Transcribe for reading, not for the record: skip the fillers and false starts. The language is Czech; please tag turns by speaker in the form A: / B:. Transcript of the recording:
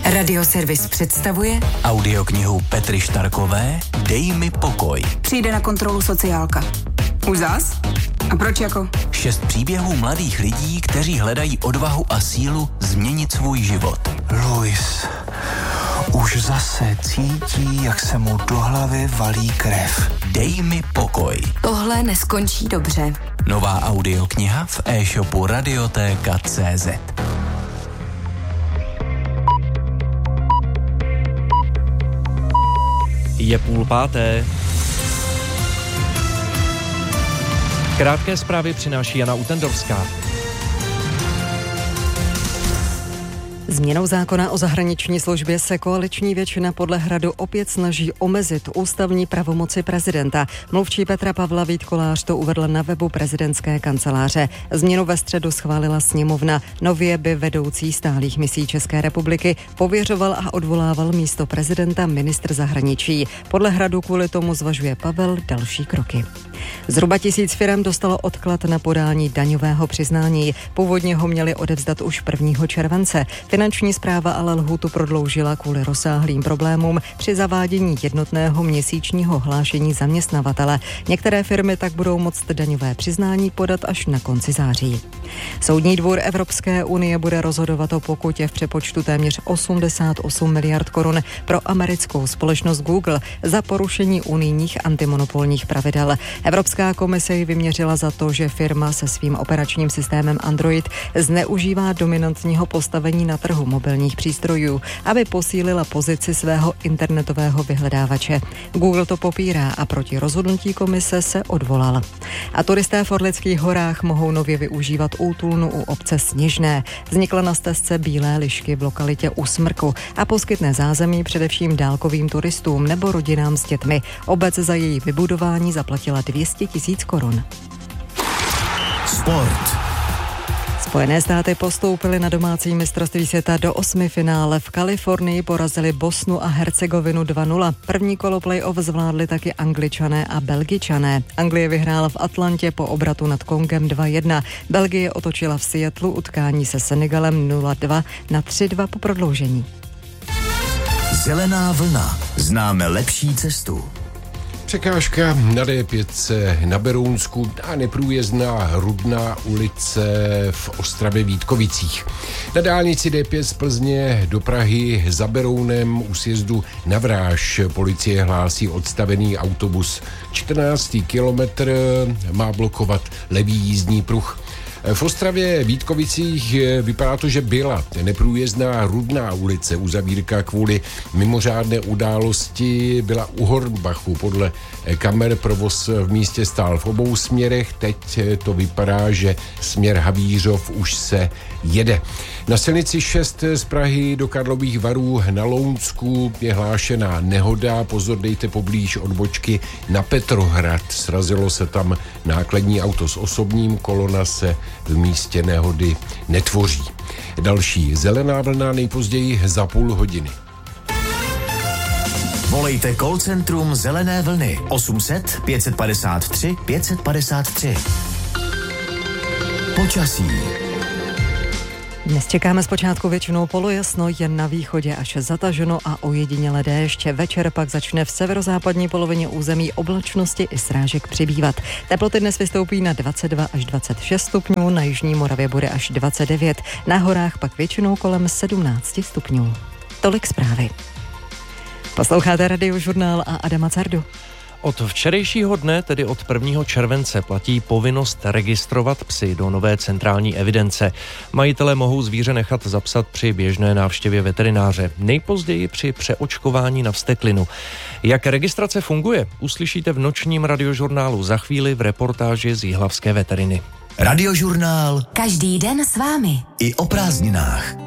A: Radioservis představuje
B: audioknihu Petry Štarkové Dej mi pokoj.
A: Přijde na kontrolu sociálka. Už zas? A proč jako?
B: 6 příběhů mladých lidí, kteří hledají odvahu a sílu změnit svůj život.
C: Luis už zase cítí, jak se mu do hlavy valí krev.
B: Dej mi pokoj.
A: Tohle neskončí dobře.
B: Nová audiokniha v e-shopu Radiotéka.cz.
D: Je 4:30. Krátké zprávy přináší Jana Utendovská.
E: Změnou zákona o zahraniční službě se koaliční většina podle Hradu opět snaží omezit ústavní pravomoci prezidenta. Mluvčí Petra Pavla Vít Kolář to uvedl na webu prezidentské kanceláře. Změnu ve středu schválila sněmovna. Nově by vedoucí stálých misí České republiky pověřoval a odvolával místo prezidenta ministr zahraničí. Podle Hradu kvůli tomu zvažuje Pavel další kroky. Zhruba 1000 firem dostalo odklad na podání daňového přiznání. Původně ho měli odevzdat už 1. července. Finanční správa ale lhůtu prodloužila kvůli rozsáhlým problémům při zavádění jednotného měsíčního hlášení zaměstnavatele. Některé firmy tak budou moct daňové přiznání podat až na konci září. Soudní dvůr Evropské unie bude rozhodovat o pokutě v přepočtu téměř 88 miliard korun pro americkou společnost Google za porušení unijních antimonopolních pravidel. Evropská komise ji vyměřila za to, že firma se svým operačním systémem Android zneužívá dominantního postavení na trhu mobilních přístrojů, aby posílila pozici svého internetového vyhledávače. Google to popírá a proti rozhodnutí komise se odvolal. A turisté v Orlických horách mohou nově využívat útulnu u obce Sněžné. Vznikla na stezce Bílé lišky v lokalitě U Smrku a poskytne zázemí především dálkovým turistům nebo rodinám s dětmi. Obec za její vybudování zaplatila 200 000 korun.
C: Sport.
E: Spojené státy postoupily na domácí mistrovství světa do 8. finále. V Kalifornii porazili Bosnu a Hercegovinu 2-0. První kolo play-off zvládli taky Angličané a Belgičané. Anglie vyhrála v Atlantě po obratu nad Kongem 2-1. Belgie otočila v Seattlu utkání se Senegalem 0-2 na 3-2 po prodloužení.
C: Zelená vlna. Známe lepší cestu.
F: Překážka na D5 na Berounsku a neprůjezdná Rudná ulice v Ostravě Vítkovicích. Na dálnici D5 z Plzně do Prahy za Berounem u sjezdu na Vráž policie hlásí odstavený autobus. 14. kilometr má blokovat levý jízdní pruh. V Ostravě Vítkovicích vypadá to, že byla neprůjezdná Rudná ulice. Uzavírka kvůli mimořádné události byla u Hornbachu. Podle kamer provoz v místě stál v obou směrech. Teď to vypadá, že směr Havířov už se jede. Na silnici 6 z Prahy do Karlových Varů na Lounsku je hlášená nehoda. Pozor, dejte poblíž odbočky na Petrohrad. Srazilo se tam nákladní auto s osobním, kolona se v místě nehody netvoří. Další zelená vlna nejpozději za půl hodiny.
C: Volejte call centrum Zelené vlny 800 553 553. Počasí.
E: Dnes čekáme zpočátku většinou polojasno, jen na východě až zataženo a ojedinělé déšť. Večer pak začne v severozápadní polovině území oblačnosti i srážek přibývat. Teploty dnes vystoupí na 22 až 26 stupňů, na jižní Moravě bude až 29, na horách pak většinou kolem 17 stupňů. Tolik zprávy. Posloucháte Radiožurnál a Adama Cardu.
D: Od včerejšího dne, tedy od 1. července, platí povinnost registrovat psy do nové centrální evidence. Majitelé mohou zvíře nechat zapsat při běžné návštěvě veterináře, nejpozději při přeočkování na vzteklinu. Jak registrace funguje, uslyšíte v nočním radiožurnálu za chvíli v reportáži z jihlavské veteriny.
C: Radiožurnál.
A: Každý den s vámi.
C: I o prázdninách.